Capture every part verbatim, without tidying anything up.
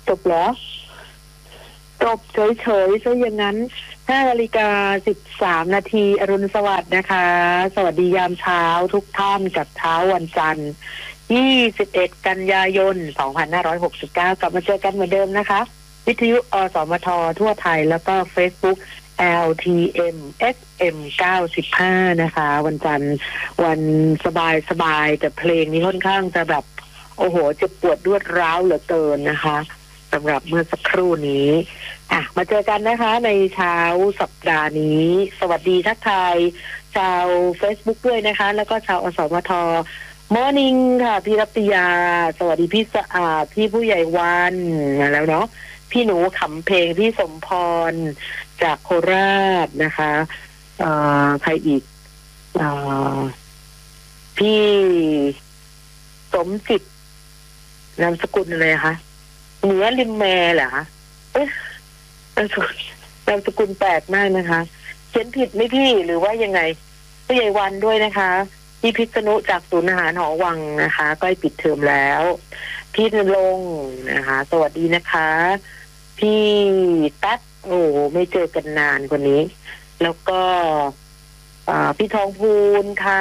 จบแล้วจบเฉยๆซะอย่างนั้นห้านาฬิกาสิบสามนาทีอรุณสวัสดิ์นะคะสวัสดียามเช้าทุกท่านกับเช้าวันจันทร์ยี่สิบเอ็ดกันยายนสองพันห้าร้อยหกสิบเก้ากลับมาเจอกันเหมือนเดิมนะคะวิทยุอสมททั่วไทยแล้วก็ Facebook แอล ที เอ็ม เอฟ เอ็ม เก้าสิบห้านะคะวันจันทร์วันสบายสบายแต่เพลงนี้ค่อนข้างจะแบบโอ้โหเจ็บปวดรวดร้าวเหลือเกินนะคะสำหรับเมื่อสักครู่นี้อ่ะมาเจอกันนะคะในเช้าสัปดาห์นี้สวัสดีทักทายชาว Facebook ด้วยนะคะแล้วก็ชาวอสมทมอร์นิ่งค่ะพี่รัตยาสวัสดีพี่สะอาดพี่ผู้ใหญ่วันมาแล้วเนาะพี่หนูขำเพลงพี่สมพรจากโคราชนะคะเอ่อใครอีกเอ่อพี่สมจิตนามสกุลอะไรคะเหนือริมแมเหรอคะเอ๊ะนามสกุลนามสกุลแปลกมากนะคะเขียนผิดไหมพี่หรือว่ายังไงผู้ใหญ่วันด้วยนะคะพี่พิษณุจากศูนย์อาหารหอวังนะคะใกล้ปิดเทอมแล้วพี่นรงค์นะคะสวัสดีนะคะพี่ตั๊ดโอ้ไม่เจอกันนานกว่านี้แล้วก็พี่ทองพูนค่ะ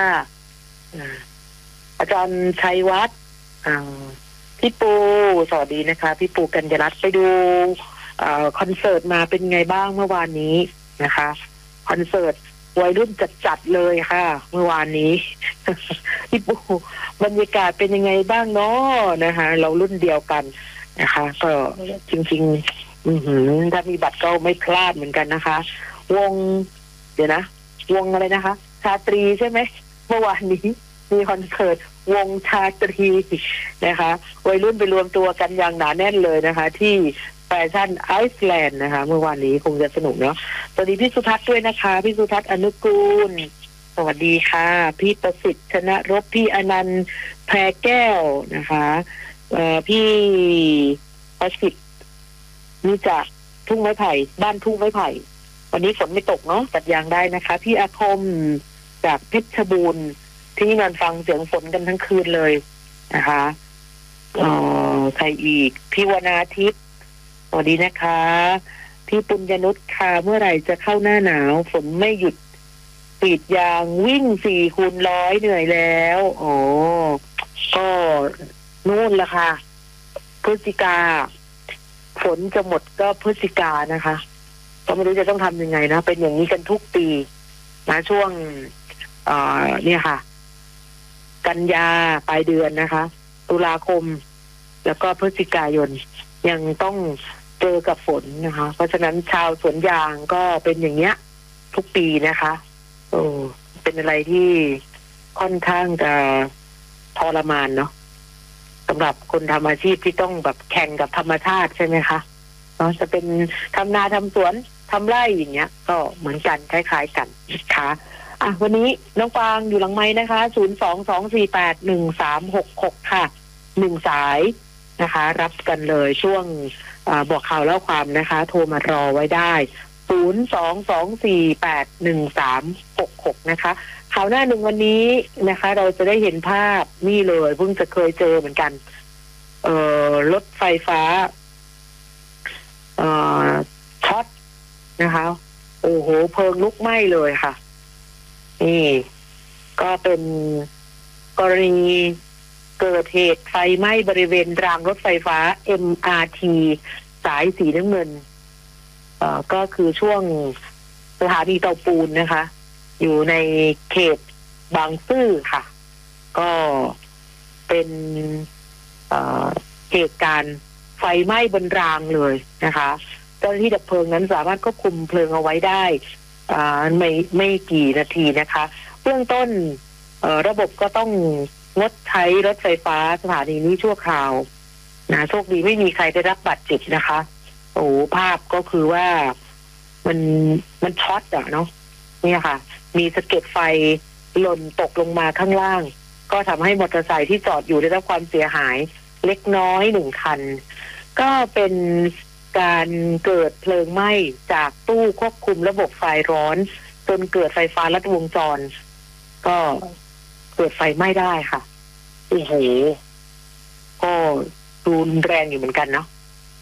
อาจารย์ชัยวัฒน์พี่ปูสวัสดีนะคะพี่ปูกัญญรัตน์ไปดูคอนเสิร์ตมาเป็นไงบ้างเมื่อวานนี้นะคะคอนเสิร์ตวัยรุ่นจัดๆเลยค่ะเมื่อวานนี้ พี่ปูบรรยากาศเป็นยังไงบ้างเนาะนะคะเรารุ่นเดียวกันนะคะก็จริงๆอือหือถ้ามีบัตรก็ไม่พลาดเหมือนกันนะคะวงเดี๋ยวนะวงอะไรนะคะชาตรีใช่ไหมเมื่อวานนี้มีคอนเสิร์ตวงชาตรีนะคะวัยรุ่นไปรวมตัวกันอย่างหนาแน่นเลยนะคะที่แฟชั่นไอซ์แลนด์นะคะเมื่อวานนี้คงจะสนุกเนาะสวัสดีพี่สุทัศน์ด้วยนะคะพี่สุทัศน์อนุกูลสวัสดีค่ะพี่ประสิทธิ์ชนะรบพี่อนันต์แพรแก้วนะคะเอ่อพี่ประสิทธิ์นี่จากทุ่งไม้ไผ่บ้านทุ่งไม้ไผ่วันนี้ฝนไม่ตกเนาะตัดยางได้นะคะพี่อาคมจากเพชรบูรณ์ที่นอนฟังเสียงฝนกันทั้งคืนเลยนะคะเอ่อใครอีกพี่วนาทิพย์สวัสดีนะคะพี่ปุญญนุชค่ะเมื่อไหร่จะเข้าหน้าหนาวฝนไม่หยุดปีดยางวิ่งสี่คูณร้อยเหนื่อยแล้วโอ้ก็นู่นละค่ะพฤศจิกาฝนจะหมดก็พฤศจิกานะคะก็ไม่รู้จะต้องทำยังไงนะเป็นอย่างนี้กันทุกปีนะช่วงเอ่อเนี่ยค่ะกันยาปลายเดือนนะคะตุลาคมแล้วก็พฤศจิกายนยังต้องเจอกับฝนนะคะเพราะฉะนั้นชาวสวนยางก็เป็นอย่างเงี้ยทุกปีนะคะโอ้เป็นอะไรที่ค่อนข้างจะทรมานเนาะสำหรับคนทำอาชีพที่ต้องแบบแข่งกับธรรมชาติใช่ไหมคะเนาะจะเป็นทำนาทำสวนทำไร่อย่างเงี้ยก็เหมือนกันคล้ายๆกันนะคะอ่ะวันนี้น้องฟางอยู่หลังไม้นะคะศูนย์ สอง สอง สี่ แปด หนึ่ง สาม หก หกค่ะหนึ่งสายนะคะรับกันเลยช่วงบอกข่าวเล่าความนะคะโทรมารอไว้ได้ศูนย์ สอง สอง สี่ แปด หนึ่ง สาม หก หกนะคะข่าวหน้าหนึ่งวันนี้นะคะเราจะได้เห็นภาพนี่เลยเพิ่งจะเคยเจอเหมือนกันเอ่อรถไฟฟ้าเอ่อช็อตนะคะโอ้โหเพลิงลุกไหม้เลยค่ะนี่ก็เป็นกรณีเกิดเหตุไฟไหม้บริเวณรางรถไฟฟ้า เอ็ม อาร์ ที สายสีน้ำเงินเอ่อก็คือช่วงสถานีเตาปูนนะคะอยู่ในเขตบางซื่อค่ะก็เป็นเอ่อเหตุการณ์ไฟไหม้บนรางเลยนะคะเจ้าหน้าที่ดับเพลิงนั้นสามารถควบคุมเพลิงเอาไว้ได้อ่าไม่ไม่กี่นาทีนะคะเบื้องต้นเอ่อระบบก็ต้องงดใช้รถไฟฟ้าสถานีนี้ชั่วคราวนะโชคดีไม่มีใครได้รับบาดเจ็บนะคะโอ้ภาพก็คือว่ามันมันช็อตอะเนาะเนี่ยค่ะมีสะเก็ดไฟหล่นตกลงมาข้างล่างก็ทำให้มอเตอร์ไซค์ที่จอดอยู่ได้รับความเสียหายเล็กน้อยหนึ่งคันก็เป็นการเกิดเพลิงไหม้จากตู้ควบคุมระบบไฟร้อนจนเกิดไฟฟ้าลัดวงจรก็เกิดไฟไหม้ได้ค่ะโอ้โหก็รุนแรงอยู่เหมือนกันเนาะ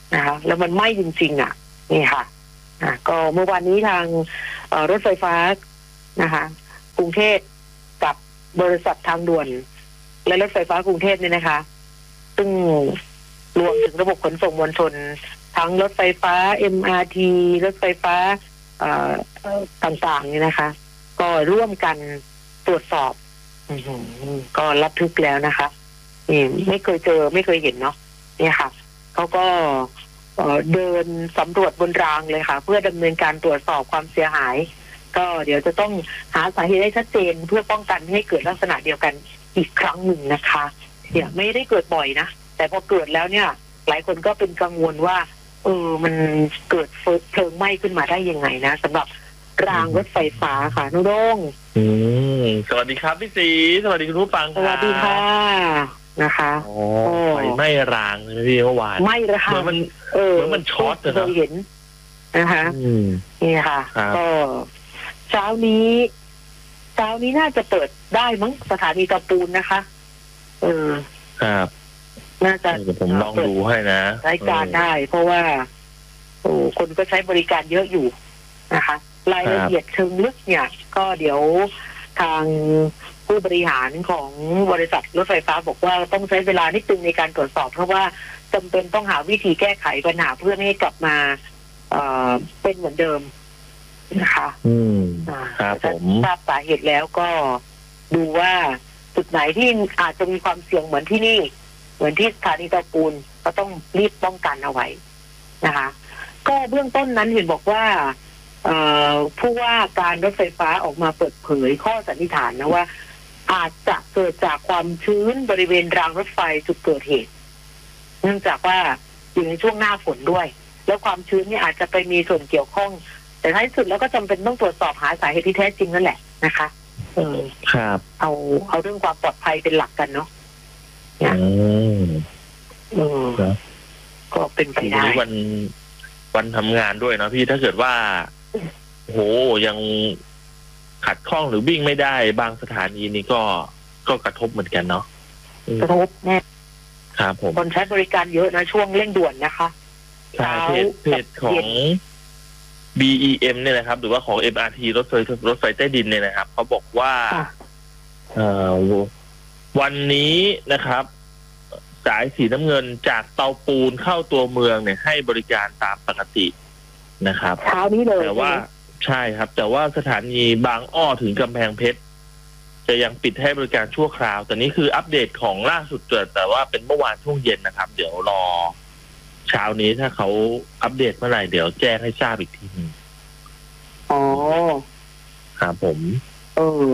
นะคะแล้วมันไหม้จริงๆอ่ะนี่ค่ะอ่ะก็เมื่อวานนี้ทางรถไฟฟ้านะคะกรุงเทพกับบริษัททางด่วนและรถไฟฟ้ากรุงเทพเนี่ยนะคะซึ่งรวมถึงระบบขนส่งมวลชนทั้งรถไฟฟ้า เอ็ม อาร์ ที รถไฟฟ้าต่างๆเนี่ยนะคะก็ร่วมกันตรวจสอบก็ระทึกแล้วนะคะนี่ไม่เคยเจอไม่เคยเห็นเนาะเนี่ยค่ะเขาก็เดินสำรวจบนรางเลยค่ะเพื่อดำเนินการตรวจสอบความเสียหายก็เดี๋ยวจะต้องหาสาเหตุให้ชัดเจนเพื่อป้องกันให้เกิดลักษณะเดียวกันอีกครั้งหนึ่งนะคะเนี่ยไม่ได้เกิดบ่อยนะแต่พอเกิดแล้วเนี่ยหลายคนก็เป็นกังวลว่าเออมันเกิดเพลิงไหม้ขึ้นมาได้ยังไงนะสำหรับรางรถไฟฟ้าค่ะนุด้งอืมสวัสดีครับพี่ศรีสวัสดีคุณผู้ฟังสวัสดีค่ะนะคะโอ้ไฟไหม้รางเลยพี่เมื่อวานไหม้รางเหมือนมันเออเหมือนมันช็อตเลยนะเห็นนะคะนี่ค่ะก็เช้านี้เช้านี้น่าจะเปิดได้มั้งสถานีตะปูนนะคะเออครับน่าจะผมลองดูให้นะใช้การได้เพราะว่าโอ้คนก็ใช้บริการเยอะอยู่นะคะรายละเอียดเชิงลึกเนี่ยก็เดี๋ยวทางผู้บริหารของบริษัทรถไฟฟ้าบอกว่าต้องใช้เวลานิดนึงในการตรวจสอบเพราะว่าจำเป็นต้องหาวิธีแก้ไขปัญหาเพื่อให้กลับมาเอ่อเป็นเหมือนเดิมนะคะอืมครับผมทราบสาเหตุแล้วก็ดูว่าจุดไหนที่อาจจะมีความเสี่ยงเหมือนที่นี่เหมือนที่สถานีเตาปูนก็ต้องรีบป้องกันเอาไว้นะคะก็เบื้องต้นนั้นเห็นบอกว่าผู้ว่าการรถไฟฟ้าออกมาเปิดเผยข้อสันนิษฐานนะว่าอาจจะเกิดจากความชื้นบริเวณรางรถไฟจุดเกิดเหตุเนื่องจากว่าอยู่ในช่วงหน้าฝนด้วยแล้วความชื้นนี่อาจจะไปมีส่วนเกี่ยวข้องแต่ท้ายสุดแล้วก็จำเป็นต้องตรวจสอบหาสาเหตุที่แท้จริงนั่นแหละนะคะเออครับเอาเอาเรื่องความปลอดภัยเป็นหลักกันเนาะอืมเออก็เป็นไปได้วันวันทำงานด้วยเนาะพี่ถ้าเกิดว่าโหยังขัดข้องหรือวิ่งไม่ได้บางสถานีนี้ก็ก็กระทบเหมือนกันเนาะกระทบแน่ครับผมคนใช้บริการเยอะนะช่วงเร่งด่วนนะคะใช่เพจเพจของ บี อี เอ็ม เนี่ยนะครับหรือว่าของ เอ็ม อาร์ ที รถไฟรถไฟใต้ดินเนี่ยนะครับเขาบอกว่าเอ่อวันนี้นะครับสายสีน้ำเงินจากเตาปูนเข้าตัวเมืองเนี่ยให้บริการตามปกตินะครับเช้านี้เลยแต่ว่าใช่ครับแต่ว่าสถานีบางอ้อถึงกำแพงเพชรจะยังปิดให้บริการชั่วคราวแต่นี้คืออัปเดตของล่าสุดเกิดแต่ว่าเป็นเมื่อวานช่วงเย็นนะครับเดี๋ยวรอเช้านี้ถ้าเขาอัปเดตเมื่อไหร่เดี๋ยวแจ้งให้ทราบอีกทีนึงอ๋อครับผมเออ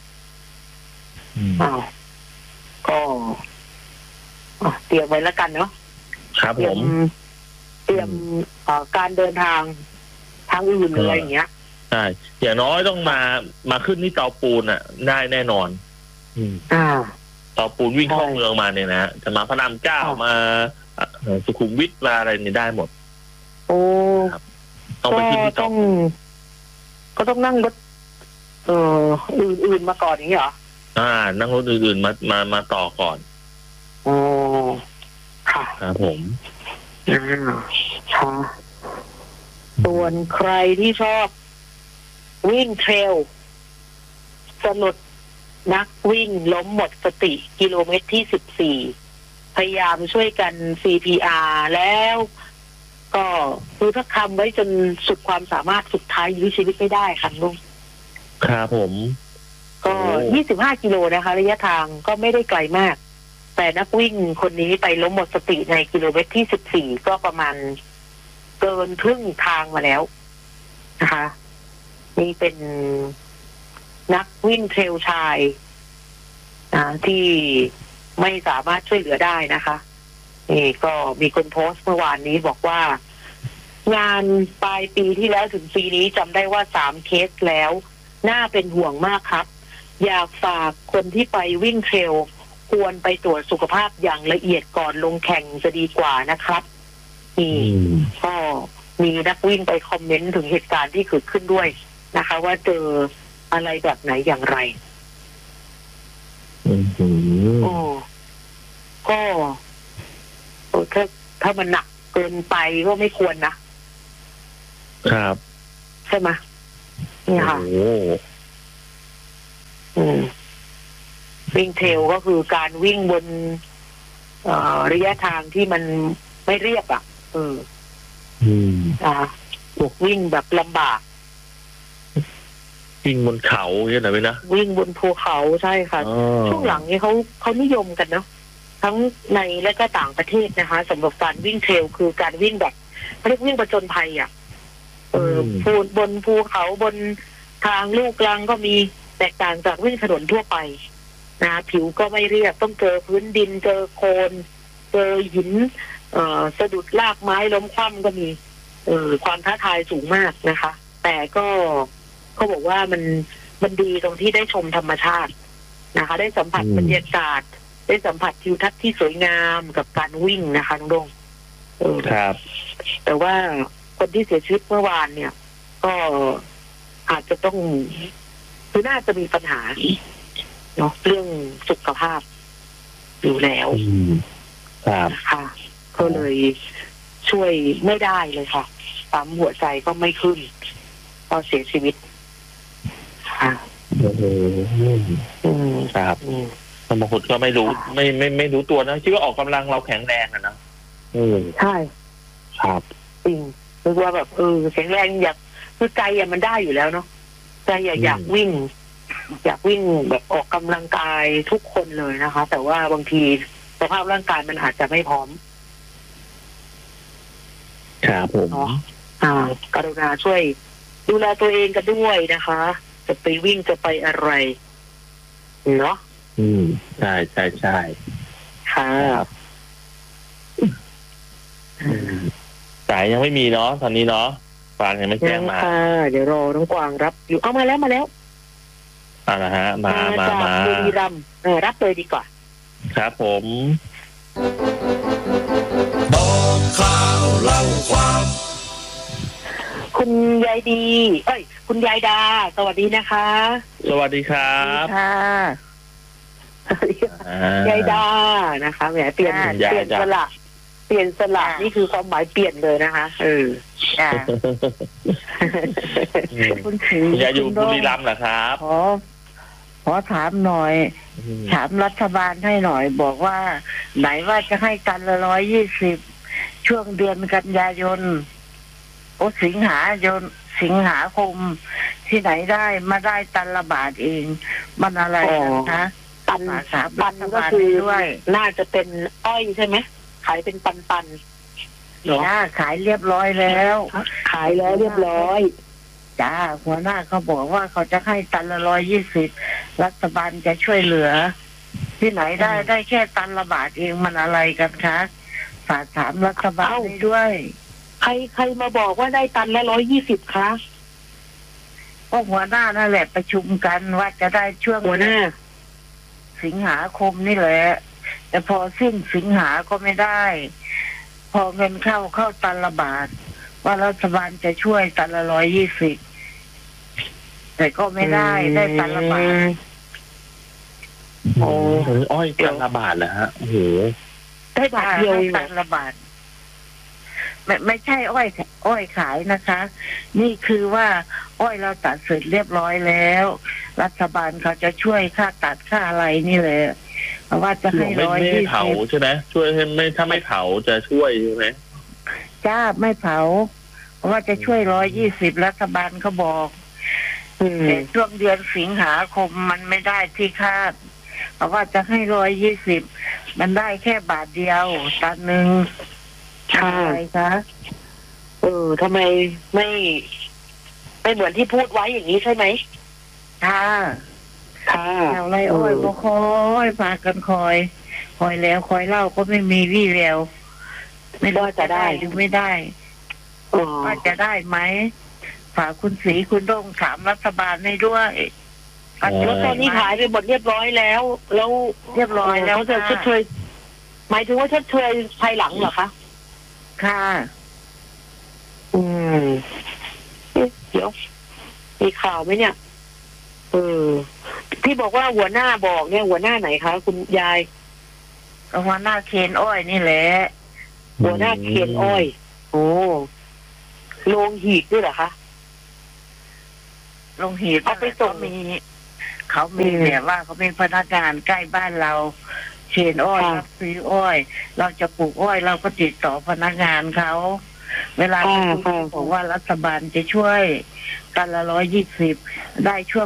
อ้าวก็เตรียมไว้แล้วกันเนาะครับผมเตรียมการเดินทางทางอื่นอะไรอย่างเงี้ยใช่อย่างน้อยต้องมามาขึ้นที่เตาปูนอ่ะได้แน่นอนอ่าเตาปูนวิ่งเข้าเมืองมาเนี่ยนะจะมาพระรามเก้ามาสุขุมวิทมาอะไรนี่ได้หมดโอ้ต้องไปขึ้นที่เตาปูนก็ต้องนั่งรถเอ่ออื่นๆมาก่อนอย่างนี้เหรออ่านั่งรถอื่นๆมามามาต่อก่อนโอ้ค่ะครับผมอ่าค่ะส่วนใครที่ชอบวิ่งเทรลสลดนักวิ่งล้มหมดสติกิโลเมตรที่สิบสี่พยายามช่วยกัน ซี พี อาร์ แล้วก็คือถ้าทำไว้จนสุดความสามารถสุดท้ายยื้อชีวิตไม่ได้ค่ะลุงครับผมก็ยี่สิบห้ากิโลนะคะระยะทางก็ไม่ได้ไกลมากแต่นักวิ่งคนนี้ไปล้มหมดสติในกิโลเมตรที่สิบสี่ก็ประมาณเกินครึ่งทางมาแล้วนะคะนี่เป็นนักวิ่งเทรลชายนะที่ไม่สามารถช่วยเหลือได้นะคะนี่ก็มีคนโพสต์เมื่อวานนี้บอกว่างานปลายปีที่แล้วถึงปีนี้จำได้ว่าสามเคสแล้วน่าเป็นห่วงมากครับอยากฝากคนที่ไปวิ่งเทรลควรไปตรวจสุขภาพอย่างละเอียดก่อนลงแข่งจะดีกว่านะครับนี่ก็มีนักวิ่งไปคอมเมนต์ถึงเหตุการณ์ที่เกิดขึ้นด้วยนะคะว่าเจออะไรแบบไหนอย่างไรโอ้ก็ถ้าถ้ามันหนักเกินไปก็ไม่ควรนะครับใช่ไหมนี่ค่ะอืมวิ่งเทรลก็คือการวิ่งบนเอ่อระยะทางที่มันไม่เรียบอ่ะเอออืมอ่าวิ่งแบบลำบากวิ่งบนเขาเนี่ยนะเว้ยนะวิ่งบนภูเขาใช่ค่ะช่วงหลังนี้เขาเขานิยมกันเนาะทั้งในและก็ต่างประเทศนะคะสำหรับการวิ่งเทรลคือการวิ่งแบบเรียกวิ่งประจนภัยอ่ะเออภูบนภูเขาบนทางลูกรังก็มีแตกต่างจากวิ่งถนนทั่วไปนะผิวก็ไม่เรียบต้องเจอพื้นดินเจอโคลนเจอหินเอ่อสะดุดรากไม้ล้มคว่ำก็มีเออความท้าทายสูงมากนะคะแต่ก็เขาบอกว่ามันมันดีตรงที่ได้ชมธรรมชาตินะคะได้สัมผัสบรรยากาศได้สัมผัสทิวทัศน์ที่สวยงามกับการวิ่งนะคะน้องดงเออครับแต่ว่าคนที่เสียชีวิตเมื่อวานเนี่ยก็อาจจะต้องคือน่าจะมีปัญหาเนาะเรื่องสุขภาพอยู่แล้วครับค่ะก็เลยช่วยไม่ได้เลยค่ะปั๊มหัวใจก็ไม่ขึ้นก็เสียชีวิตค่ะอืมครับบางคนก็ไม่รู้ไม่ไม่ไม่รู้ตัวนะคิดว่าออกกำลังเราแข็งแรงอะนะอืมใช่ครับจริงนึกว่าแบบเออแข็งแรงอยากคือใจอะมันได้อยู่แล้วเนาะใจอยากอยากวิ่งอยากวิ่งแบบออกกำลังกายทุกคนเลยนะคะแต่ว่าบางทีสภาพร่างกายมันอาจจะไม่พร้อมครับผมเนาะอ่ากรุณาช่วยดูแลตัวเองกันด้วยนะคะจะไปวิ่งจะไปอะไรเนาะอืมใช่ใช่ใช่ค่ะสายยังไม่มีเนาะตอนนี้เนาะฟางยังไม่แจ้งมาค่ะเดี๋ยวรอน้องกวางรับอยู่เอามาแล้วมาแล้วอ่านะฮะมามามาบุรีรัมย์เออรับเลยดีกว่าครับผมบอกข่าวเล่าความคุณยายดีเอ้ยคุณยายดาสวัสดีนะคะสวัสดีครับค่ะยายดานะคะแหมเปลี่ยนเปลี่ยนสละเปลี่ยนสละนี่คือความหมายเปลี่ยนเลยนะคะเออคุณถือยายอยู่บุรีรัมย์เหรอครับขอขอถามหน่อยถามรัฐบาลให้หน่อยบอกว่าไหนว่าจะให้กันละร้อยยี่สิบช่วงเดือนกันยายนโอ้สิงหายนสิงหาคมที่ไหนได้มาได้ตันละบาทเองมันอะไรนะคะตันตันก็คือด้วยน่าจะเป็นอ้อยใช่ไหมขายเป็นปันปันเนาะขายเรียบร้อยแล้วขายแล้วเรียบร้อยจ้าหัวหน้าเขาบอกว่าเขาจะให้ตันละร้อยยี่สิบรัฐบาลจะช่วยเหลือที่ไหนได้ได้แค่ตันละบาทเองมันอะไรกันคะฝากถามรัฐบาลด้วยใครใครมาบอกว่าได้ตันละร้อยยี่สิบคะก็หัวหน้านั่นแหละประชุมกันว่าจะได้ช่วงหัวหน้าสิงหาคมนี่แหละแต่พอสิ้นสิงหาก็ไม่ได้พอเงินเข้าเข้าตันละบาทว่ารัฐบาลจะช่วยตันละร้อยยี่สิบแต่ก็ไม่ได้ได้ตันละบาทโอ้อ้อยตันละบาทเหรอฮะโอ้โหได้บาทเดียวตันละบาทไม่ไม่ใช่อ้อยอ้อยขายนะคะ นี่คือว่าอ้อยเราตัดเสร็จเรียบร้อยแล้วรัฐบาลเขาจะช่วยค่าตัดค่าอะไรนี่เลยเพราะว่าจะให้ร้อยยี่สิบไม่เผาใช่ไหมช่วยให้ไม่ถ้าไม่เผาจะช่วยใช่ไหมจ้าไม่เผาเพราะว่าจะช่วยร้อยยี่สิบรัฐบาลเขาบอกแต่ช่วงเดือนสิงหาคมมันไม่ได้ที่คาดเพราะว่าจะให้ร้อยยี่สิบมันได้แค่บาทเดียวตันหนึ่งใช่คะเออทำไมไม่ไม่เหมือนที่พูดไว้อย่างนี้ใช่ไหมค่ะค่ะชาวไร่อ้อยก็คอยพากันคอยคอยแล้วคอยเล่าก็ไม่มีวี่แววไม่รู้จะได้หรือไม่ได้ว่าจะได้ไหมฝากคุณศรีคุณดงถามรัฐบาลให้ด้วยอันนี้ตอนนี้ขายไปหมดเรียบร้อยแล้วแล้วเรียบร้อยแล้วจะชดเชยหมายถึงว่าชดเชยภายหลังเหรอคะค่ะอืมเดี๋ยวมีข่าวไหมเนี่ยเออที่บอกว่าหัวหน้าบอกเนี่ยหัวหน้าไหนคะคุณยายหัวหน้าเคนอ้อยนี่แหละหัวหน้าเคียนอ้อย โอ้โรงหีบด้วยเหรอคะโรงหีบเอาไปส่งมีเขามีแบบว่าเขาเป็นพนักงานใกล้บ้านเราเชนอ้อยรับซื้ออ้อย เราจะปลูกอ้อยเราก็ติดต่อพนักงานเขาเวลาเขาบอกว่ารัฐบาลจะช่วยกันละร้อยยี่สิบได้ช่วง